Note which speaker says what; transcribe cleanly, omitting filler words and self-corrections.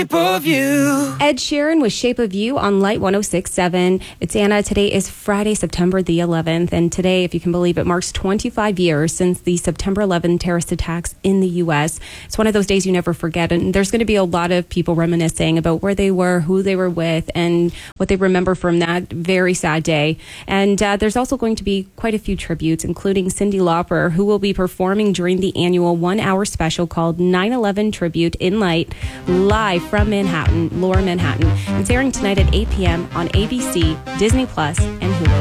Speaker 1: Shape of You.
Speaker 2: Ed Sheeran with Shape of You on Light 106.7. It's Anna. Today is Friday, September the 11th. And today, if you can believe it, marks 25 years since the September 11 terrorist attacks in the U.S. It's one of those days you never forget. And there's going to be a lot of people reminiscing about where they were, who they were with, and what they remember from that very sad day. And there's also going to be quite a few tributes, including Cyndi Lauper, who will be performing during the annual 1-hour special called 9/11 Tribute in Light, live from Manhattan, Lower Manhattan. It's airing tonight at 8 p.m. on ABC, Disney Plus, and Hulu.